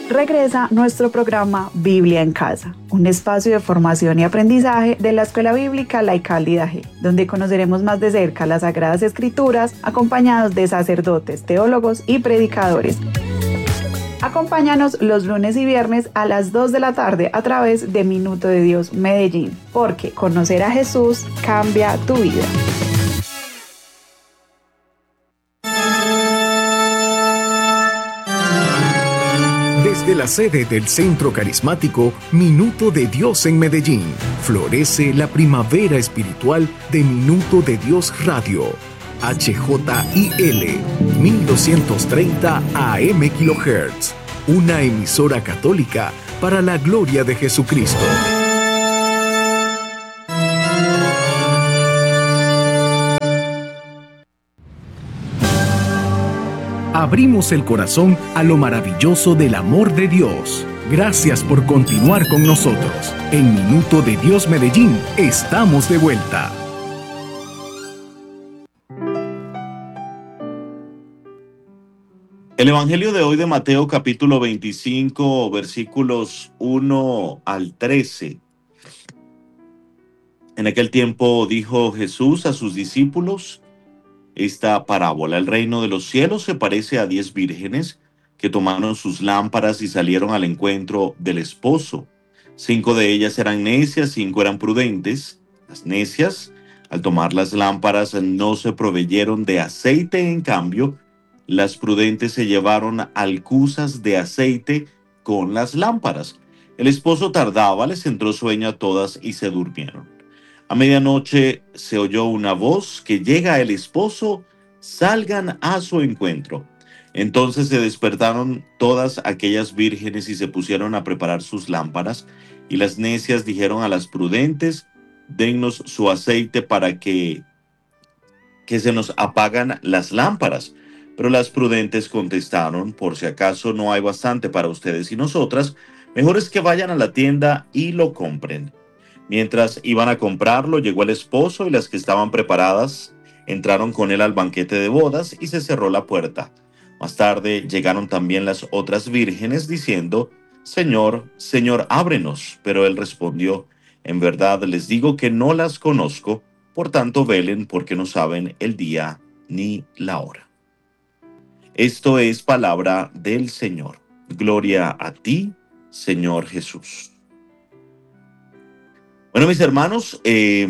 Regresa nuestro programa Biblia en Casa, un espacio de formación y aprendizaje de la Escuela Bíblica Laical Idaje, donde conoceremos más de cerca las Sagradas Escrituras, acompañados de sacerdotes, teólogos y predicadores. Acompáñanos los lunes y viernes a las 2 de la tarde a través de Minuto de Dios Medellín, porque conocer a Jesús cambia tu vida. Desde la sede del Centro Carismático Minuto de Dios en Medellín, florece la primavera espiritual de Minuto de Dios Radio. HJIL 1230 AM kHz, una emisora católica para la gloria de Jesucristo. Abrimos el corazón a lo maravilloso del amor de Dios. Gracias por continuar con nosotros. En Minuto de Dios Medellín, estamos de vuelta. El Evangelio de hoy de Mateo capítulo 25, versículos 1 al 13. En aquel tiempo dijo Jesús a sus discípulos esta parábola: el reino de los cielos se parece a 10 vírgenes que tomaron sus lámparas y salieron al encuentro del esposo. 5 de ellas eran necias, 5 eran prudentes. Las necias, al tomar las lámparas, no se proveyeron de aceite. En cambio, las prudentes se llevaron alcuzas de aceite con las lámparas. El esposo tardaba, les entró sueño a todas y se durmieron. A medianoche se oyó una voz: que llega el esposo, salgan a su encuentro. Entonces se despertaron todas aquellas vírgenes y se pusieron a preparar sus lámparas. Y las necias dijeron a las prudentes: dennos su aceite para que se nos apagan las lámparas. Pero las prudentes contestaron: por si acaso no hay bastante para ustedes y nosotras, mejor es que vayan a la tienda y lo compren. Mientras iban a comprarlo, llegó el esposo y las que estaban preparadas entraron con él al banquete de bodas y se cerró la puerta. Más tarde llegaron también las otras vírgenes diciendo: Señor, Señor, ábrenos. Pero él respondió: en verdad les digo que no las conozco, por tanto velen, porque no saben el día ni la hora. Esto es palabra del Señor. Gloria a ti, Señor Jesús. Bueno, mis hermanos,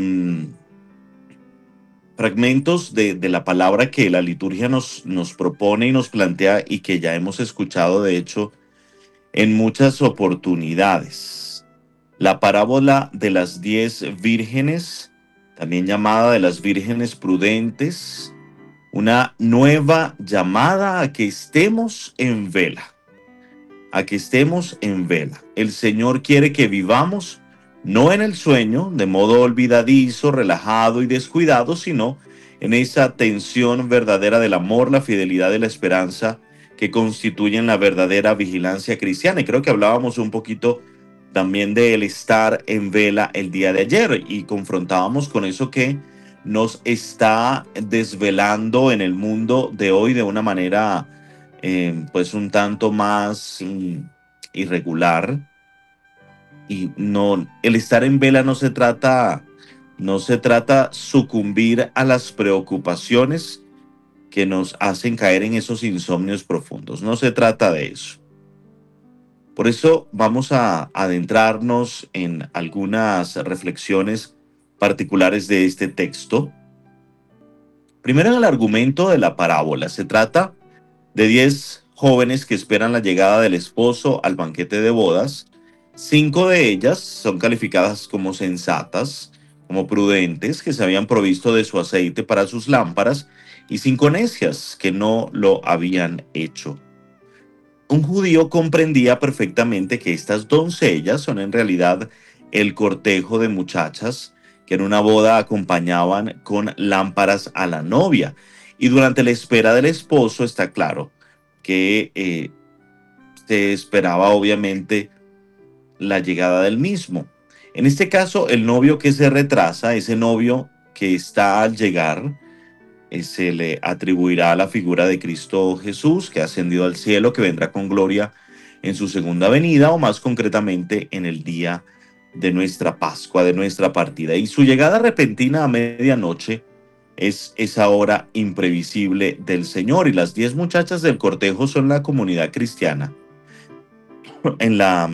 fragmentos de la palabra que la liturgia nos propone y nos plantea y que ya hemos escuchado, de hecho, en muchas oportunidades. La parábola de las 10 vírgenes, también llamada de las vírgenes prudentes, una nueva llamada a que estemos en vela, a que estemos en vela. El Señor quiere que vivamos no en el sueño, de modo olvidadizo, relajado y descuidado, sino en esa tensión verdadera del amor, la fidelidad y la esperanza que constituyen la verdadera vigilancia cristiana. Y creo que hablábamos un poquito también del estar en vela el día de ayer y confrontábamos con eso que nos está desvelando en el mundo de hoy de una manera pues un tanto más irregular. Y no, el estar en vela no se trata sucumbir a las preocupaciones que nos hacen caer en esos insomnios profundos. No se trata de eso. Por eso vamos a adentrarnos en algunas reflexiones particulares de este texto. Primero, en el argumento de la parábola. Se trata de 10 jóvenes que esperan la llegada del esposo al banquete de bodas. 5 de ellas son calificadas como sensatas, como prudentes, que se habían provisto de su aceite para sus lámparas, y 5 necias que no lo habían hecho. Un judío comprendía perfectamente que estas doncellas son en realidad el cortejo de muchachas que en una boda acompañaban con lámparas a la novia. Y durante la espera del esposo está claro que se esperaba obviamente la llegada del mismo. En este caso, el novio que se retrasa, ese novio que está al llegar, se le atribuirá a la figura de Cristo Jesús, que ha ascendido al cielo, que vendrá con gloria en su segunda venida, o más concretamente en el día de nuestra Pascua, de nuestra partida. Y su llegada repentina a medianoche es esa hora imprevisible del Señor. Y las 10 muchachas del cortejo son la comunidad cristiana en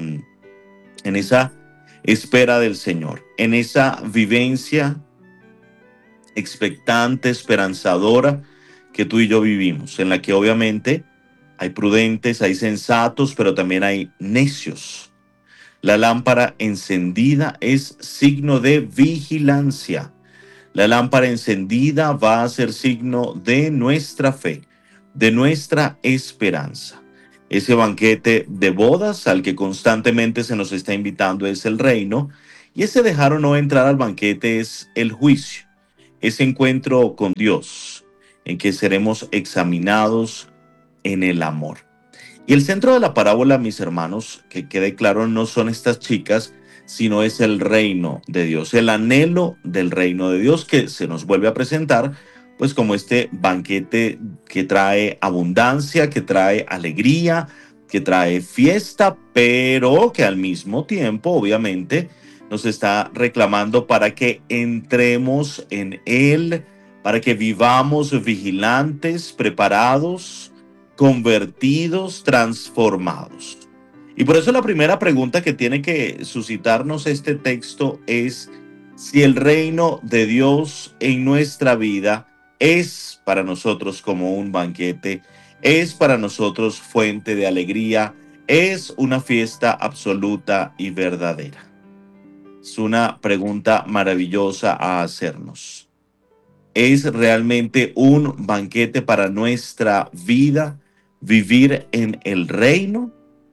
en esa espera del Señor, en esa vivencia expectante, esperanzadora que tú y yo vivimos, en la que obviamente hay prudentes, hay sensatos, pero también hay necios. La lámpara encendida es signo de vigilancia. La lámpara encendida va a ser signo de nuestra fe, de nuestra esperanza. Ese banquete de bodas al que constantemente se nos está invitando es el reino, y ese dejar o no entrar al banquete es el juicio, ese encuentro con Dios, en que seremos examinados en el amor. Y el centro de la parábola, mis hermanos, que quede claro, no son estas chicas, sino es el reino de Dios, el anhelo del reino de Dios que se nos vuelve a presentar, pues como este banquete que trae abundancia, que trae alegría, que trae fiesta, pero que al mismo tiempo, obviamente, nos está reclamando para que entremos en él, para que vivamos vigilantes, preparados, convertidos, transformados. Y por eso la primera pregunta que tiene que suscitarnos este texto es si el reino de Dios en nuestra vida es para nosotros como un banquete, es para nosotros fuente de alegría, es una fiesta absoluta y verdadera. Es una pregunta maravillosa a hacernos. ¿Es realmente un banquete para nuestra vida vivir en el reino?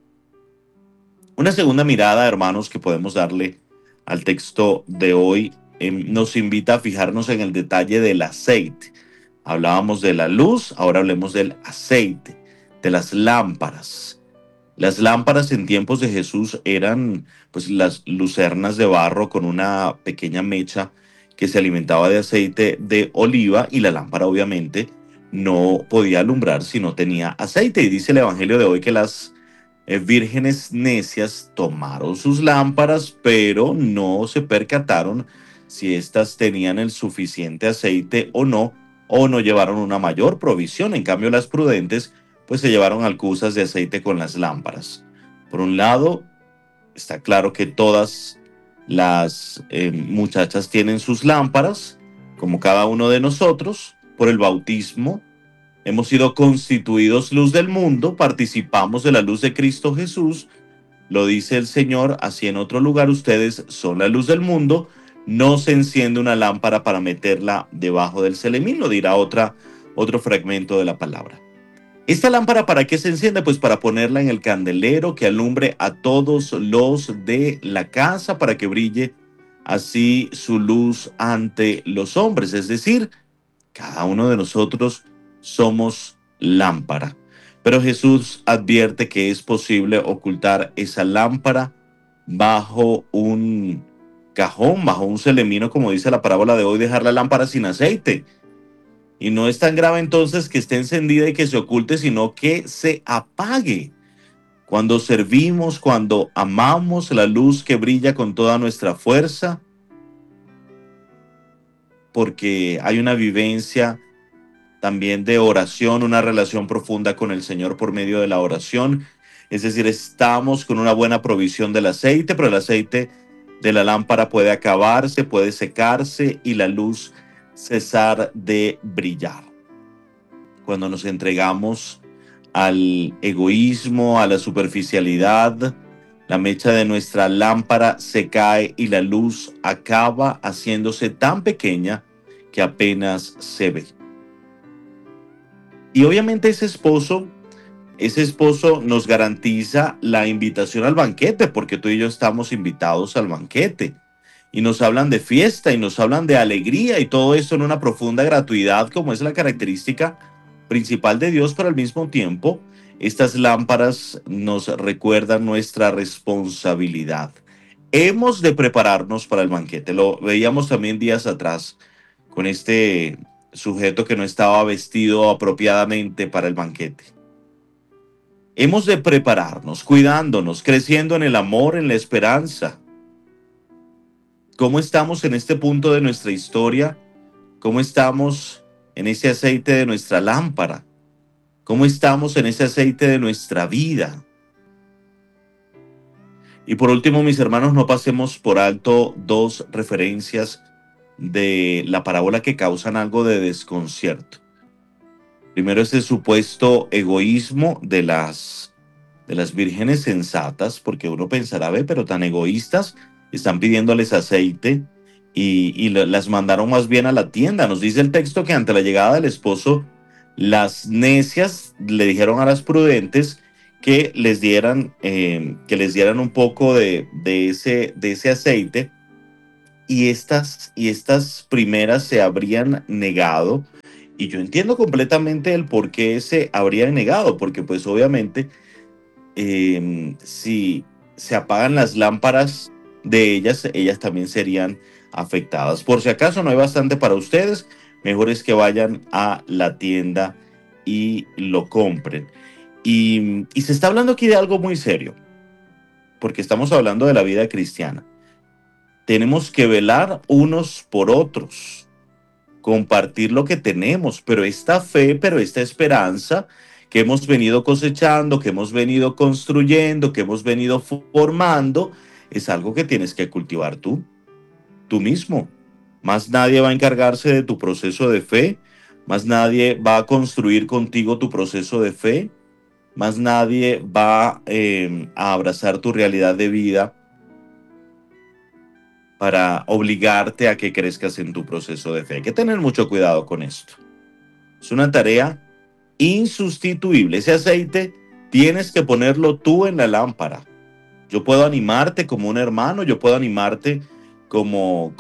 Una segunda mirada, hermanos, que podemos darle al texto de hoy nos invita a fijarnos en el detalle del aceite. Hablábamos de la luz, ahora hablemos del aceite, de las lámparas. Las lámparas en tiempos de Jesús eran pues las lucernas de barro con una pequeña mecha que se alimentaba de aceite de oliva, y la lámpara obviamente no podía alumbrar si no tenía aceite. Y dice el Evangelio de hoy que las vírgenes necias tomaron sus lámparas, pero no se percataron si éstas tenían el suficiente aceite o no llevaron una mayor provisión. En cambio, las prudentes pues se llevaron alcuzas de aceite con las lámparas. Por un lado, está claro que todas las muchachas tienen sus lámparas, como cada uno de nosotros. Por el bautismo hemos sido constituidos luz del mundo, participamos de la luz de Cristo Jesús. Lo dice el Señor, así en otro lugar: ustedes son la luz del mundo. No se enciende una lámpara para meterla debajo del celemín, lo dirá otro fragmento de la palabra. ¿Esta lámpara para qué se enciende? Pues para ponerla en el candelero que alumbre a todos los de la casa, para que brille así su luz ante los hombres. Es decir, cada uno de nosotros somos lámpara. Pero Jesús advierte que es posible ocultar esa lámpara bajo un cajón, bajo un celemino, como dice la parábola de hoy, dejar la lámpara sin aceite. Y no es tan grave entonces que esté encendida y que se oculte, sino que se apague. Cuando servimos, cuando amamos, la luz que brilla con toda nuestra fuerza, porque hay una vivencia también de oración, una relación profunda con el Señor por medio de la oración. Es decir, estamos con una buena provisión del aceite, pero el aceite de la lámpara puede acabarse, puede secarse y la luz cesar de brillar. Cuando nos entregamos al egoísmo, a la superficialidad, la mecha de nuestra lámpara se cae y la luz acaba haciéndose tan pequeña que apenas se ve. Y obviamente ese esposo nos garantiza la invitación al banquete, porque tú y yo estamos invitados al banquete. Y nos hablan de fiesta y nos hablan de alegría, y todo esto en una profunda gratuidad, como es la característica principal de Dios. Pero al mismo tiempo, estas lámparas nos recuerdan nuestra responsabilidad. Hemos de prepararnos para el banquete. Lo veíamos también días atrás con este sujeto que no estaba vestido apropiadamente para el banquete. Hemos de prepararnos, cuidándonos, creciendo en el amor, en la esperanza. ¿Cómo estamos en este punto de nuestra historia? ¿Cómo estamos en ese aceite de nuestra lámpara? ¿Cómo estamos en ese aceite de nuestra vida? Y por último, mis hermanos, no pasemos por alto dos referencias de la parábola que causan algo de desconcierto. Primero, ese supuesto egoísmo de las vírgenes sensatas, porque uno pensará, ve, pero tan egoístas, están pidiéndoles aceite y las mandaron más bien a la tienda. Nos dice el texto que ante la llegada del esposo, las necias le dijeron a las prudentes que les dieran un poco de ese aceite, y estas primeras se habrían negado. Y yo entiendo completamente el por qué se habrían negado, porque pues obviamente si se apagan las lámparas de ellas, ellas también serían afectadas. Por si acaso no hay bastante para ustedes, mejor es que vayan a la tienda y lo compren. Y se está hablando aquí de algo muy serio, porque estamos hablando de la vida cristiana. Tenemos que velar unos por otros, compartir lo que tenemos, pero esta esperanza que hemos venido cosechando, que hemos venido construyendo, que hemos venido formando, es algo que tienes que cultivar tú mismo. Más nadie va a encargarse de tu proceso de fe, más nadie va a construir contigo tu proceso de fe, más nadie va a abrazar tu realidad de vida para obligarte a que crezcas en tu proceso de fe. Hay que tener mucho cuidado con esto. Es una tarea insustituible. Ese aceite tienes que ponerlo tú en la lámpara. Yo puedo animarte como un hermano, yo puedo animarte como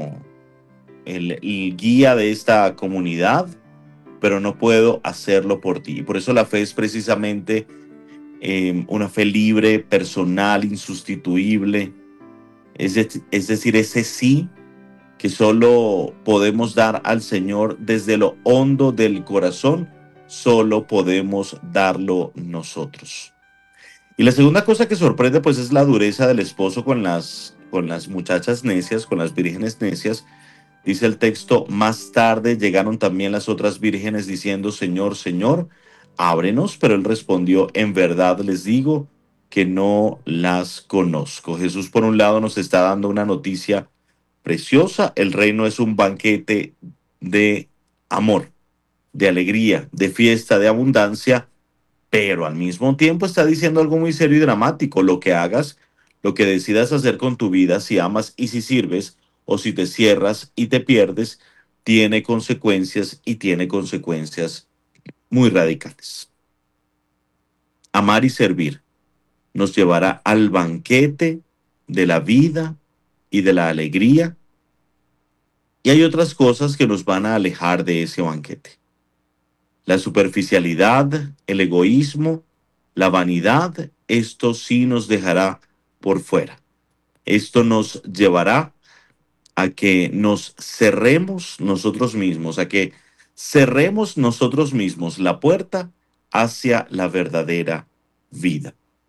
el guía de esta comunidad, pero no puedo hacerlo por ti. Y por eso la fe es precisamente una fe libre, personal, insustituible. Es decir, ese sí que solo podemos dar al Señor desde lo hondo del corazón, solo podemos darlo nosotros. Y la segunda cosa que sorprende pues es la dureza del esposo con las muchachas necias, con las vírgenes necias. Dice el texto, más tarde llegaron también las otras vírgenes diciendo, Señor, Señor, ábrenos. Pero él respondió, en verdad les digo que no las conozco. Jesús por un lado nos está dando una noticia preciosa. El reino es un banquete de amor, de alegría, de fiesta, de abundancia, pero al mismo tiempo está diciendo algo muy serio y dramático. Lo que hagas, lo que decidas hacer con tu vida, si amas y si sirves, o si te cierras y te pierdes, tiene consecuencias, y tiene consecuencias muy radicales. Amar y servir nos llevará al banquete de la vida y de la alegría, y hay otras cosas que nos van a alejar de ese banquete. La superficialidad, el egoísmo, la vanidad, esto sí nos dejará por fuera. Esto nos llevará a que nos cerremos nosotros mismos, a que cerremos nosotros mismos la puerta hacia la verdadera vida.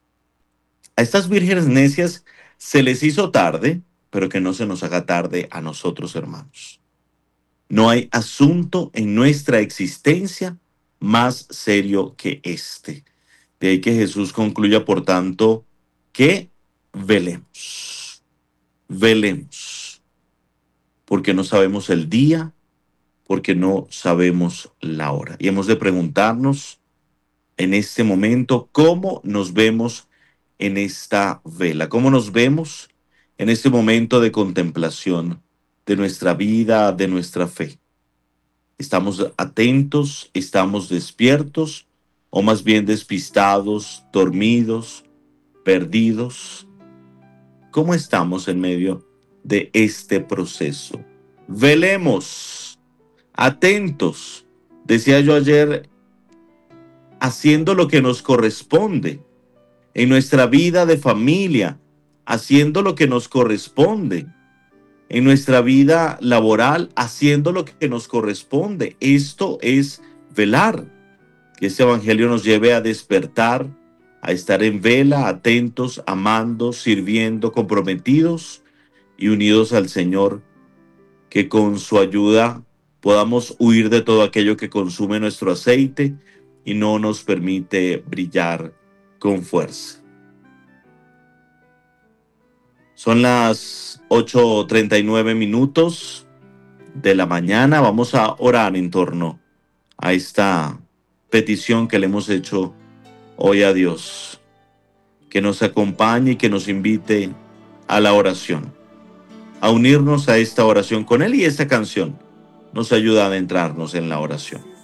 A estas vírgenes necias se les hizo tarde, pero que no se nos haga tarde a nosotros, hermanos. No hay asunto en nuestra existencia más serio que este. De ahí que Jesús concluya, por tanto, que velemos. Velemos. Porque no sabemos el día, porque no sabemos la hora. Y hemos de preguntarnos en este momento cómo nos vemos en esta vela, cómo nos vemos en este momento de contemplación de nuestra vida, de nuestra fe. ¿Estamos atentos? ¿Estamos despiertos? ¿O más bien despistados, dormidos, perdidos? ¿Cómo estamos en medio de este proceso? Velemos, atentos. Decía yo ayer, haciendo lo que nos corresponde en nuestra vida de familia, haciendo lo que nos corresponde en nuestra vida laboral, haciendo lo que nos corresponde. Esto es velar. Que este evangelio nos lleve a despertar, a estar en vela, atentos, amando, sirviendo, comprometidos y unidos al Señor, que con su ayuda podamos huir de todo aquello que consume nuestro aceite y no nos permite brillar con fuerza. Son las 8:39 de la mañana. Vamos a orar en torno a esta petición que le hemos hecho hoy a Dios, que nos acompañe y que nos invite a la oración, a unirnos a esta oración con Él, y esta canción nos ayuda a adentrarnos en la oración.